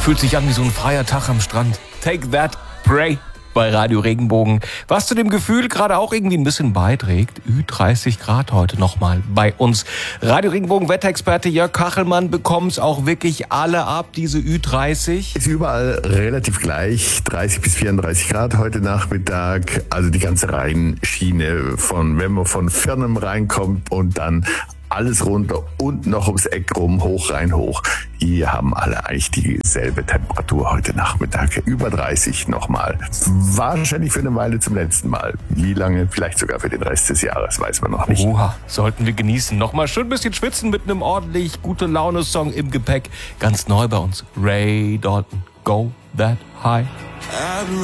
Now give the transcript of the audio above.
Fühlt sich an wie so ein freier Tag am Strand. Take that, pray bei Radio Regenbogen. Was zu dem Gefühl gerade auch irgendwie ein bisschen beiträgt. 30 Grad heute nochmal bei uns. Radio Regenbogen Wetterexperte Jörg Kachelmann bekommt es auch wirklich alle ab, diese 30. Ist überall relativ gleich. 30 bis 34 Grad heute Nachmittag. Also die ganze Rheinschiene wenn man von Firnem reinkommt und dann alles runter und noch ums Eck rum, hoch rein, hoch. Hier haben alle eigentlich dieselbe Temperatur heute Nachmittag. Über 30 nochmal. Wahrscheinlich für eine Weile zum letzten Mal. Wie lange? Vielleicht sogar für den Rest des Jahres, weiß man noch nicht. Oha, sollten wir genießen. Nochmal schön ein bisschen schwitzen mit einem ordentlich gute Laune-Song im Gepäck. Ganz neu bei uns. Ray Dalton, Go That High.